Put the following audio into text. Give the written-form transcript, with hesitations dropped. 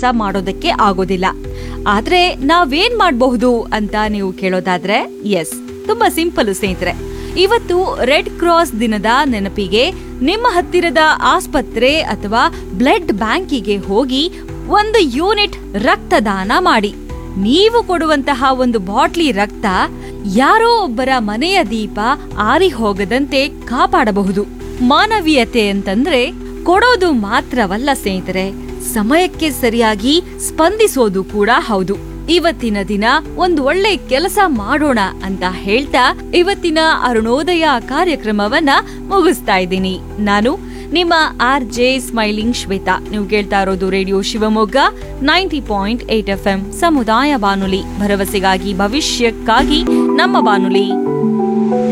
ಕೆಲಸ ಮಾಡೋದಕ್ಕೆ ಆಗೋದಿಲ್ಲ. ಆದ್ರೆ ನಾವೇನ್ ಮಾಡಬಹುದು ಅಂತ ನೀವು ಕೇಳೋದಾದ್ರೆ, ಎಸ್, ತುಂಬಾ ಸಿಂಪಲ್ ಸ್ನೇಹಿತರೆ. ಇವತ್ತು ರೆಡ್ ಕ್ರಾಸ್ ದಿನದ ನೆನಪಿಗೆ ನಿಮ್ಮ ಹತ್ತಿರದ ಆಸ್ಪತ್ರೆ ಅಥವಾ ಬ್ಲಡ್ ಬ್ಯಾಂಕಿಗೆ ಹೋಗಿ 1 ಯೂನಿಟ್ ರಕ್ತದಾನ ಮಾಡಿ. ನೀವು ಕೊಡುವಂತಹ 1 ಬಾಟ್ಲಿ ರಕ್ತ ಯಾರೋ ಒಬ್ಬರ ಮನೆಯ ದೀಪ ಆರಿ ಹೋಗದಂತೆ ಕಾಪಾಡಬಹುದು. ಮಾನವೀಯತೆ ಅಂತಂದ್ರೆ ಕೊಡೋದು ಮಾತ್ರವಲ್ಲ ಸ್ನೇಹಿತರೆ, ಸಮಯಕ್ಕೆ ಸರಿಯಾಗಿ ಸ್ಪಂದಿಸೋದು ಕೂಡ ಹೌದು. ಇವತ್ತಿನ ದಿನ ಒಂದು ಒಳ್ಳೆ ಕೆಲಸ ಮಾಡೋಣ ಅಂತ ಹೇಳ್ತಾ ಇವತ್ತಿನ ಅರುಣೋದಯ ಕಾರ್ಯಕ್ರಮವನ್ನ ಮುಗಿಸ್ತಾ ಇದ್ದೀನಿ. ನಾನು ನಿಮ್ಮ RJ ಸ್ಮೈಲಿಂಗ್ ಶ್ವೇತಾ. ನೀವು ಕೇಳ್ತಾ ಇರೋದು ರೇಡಿಯೋ ಶಿವಮೊಗ್ಗ 90.8 FM ಸಮುದಾಯ ಬಾನುಲಿ, ಭರವಸೆಗಾಗಿ ಭವಿಷ್ಯಕ್ಕಾಗಿ ನಮ್ಮ ಬಾನುಲಿ.